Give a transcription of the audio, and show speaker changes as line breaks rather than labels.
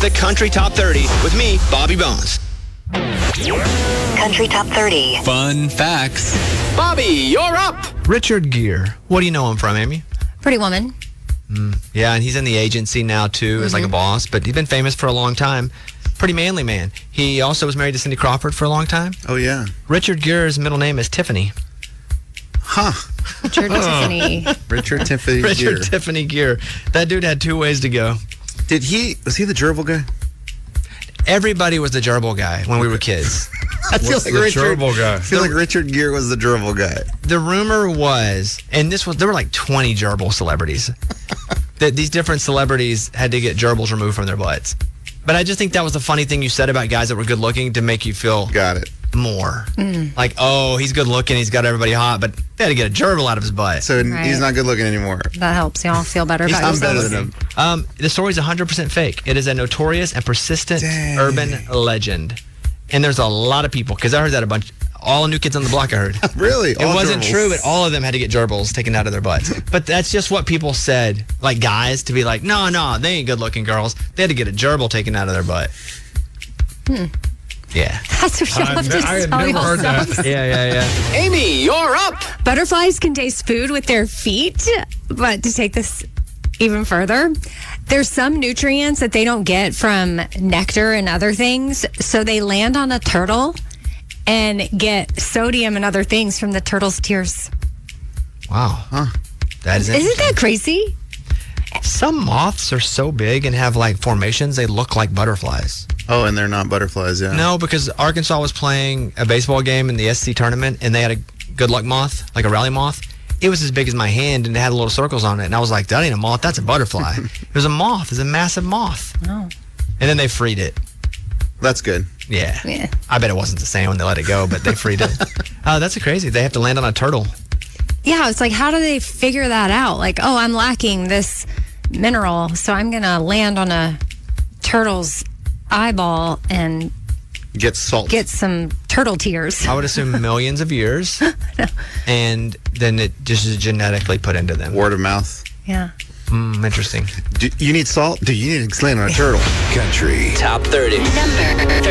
the Country Top 30 with me, Bobby Bones.
Country Top 30.
Fun facts.
Bobby, you're up.
Richard Gere. What do you know him from, Amy?
Pretty Woman.
Yeah, and he's in the agency now, too, as like a boss, but he's been famous for a long time. Pretty manly man. He also was married to Cindy Crawford for a long time.
Oh, yeah.
Richard Gere's middle name is Tiffany.
Huh.
Richard Tiffany.
Richard Tiffany
Richard
Gere.
Tiffany Gere. That dude had 2 ways to go.
Was he the gerbil guy?
Everybody was the gerbil guy when we were kids.
I feel like Richard
guy?
I feel like Richard Gere was the gerbil guy.
The rumor was, and there were like 20 gerbil celebrities, that these different celebrities had to get gerbils removed from their butts. But I just think that was the funny thing you said about guys that were good looking to make you feel
Got it.
more. Like, oh, he's good looking, he's got everybody hot, but they had to get a gerbil out of his butt.
So
Right.
he's not good looking anymore.
That helps y'all feel better about
I'm
yourselves.
better than him.
The story's 100% fake. It is a notorious and persistent
Dang.
urban legend. And there's a lot of people, because I heard that a bunch, all New Kids on the Block I heard.
Really?
It wasn't true, but all of them had to get gerbils taken out of their butts. But that's just what people said, like guys, to be like, no, they ain't good looking girls. They had to get a gerbil taken out of their butt. Yeah.
That's what y'all have to
I had
tell
never heard that.
yourselves.
Yeah.
Amy, you're up.
Butterflies can taste food with their feet, but to take this even further, there's some nutrients that they don't get from nectar and other things, so they land on a turtle and get sodium and other things from the turtle's tears.
Wow. That is
Isn't that crazy?
Some moths are so big and have like formations, they look like butterflies.
Oh, and they're not butterflies, yeah.
No, because Arkansas was playing a baseball game in the SC tournament, and they had a good luck moth, like a rally moth. It was as big as my hand, and it had little circles on it. And I was like, that ain't a moth, that's a butterfly. It was a moth. It's a massive moth.
Oh.
And then they freed it.
That's good.
Yeah.
Yeah.
I bet it wasn't the same when they let it go, but they freed it. Oh, that's crazy. They have to land on a turtle.
Yeah, it's like, how do they figure that out? Like, oh, I'm lacking this mineral, so I'm going to land on a turtle's eyeball and
Get salt.
get some turtle tears.
I would assume millions of years. And then it just is genetically put into them.
Word of mouth.
Yeah.
Interesting.
Do you need salt? Do you need to land on a turtle?
Country Top 30.
Number 30.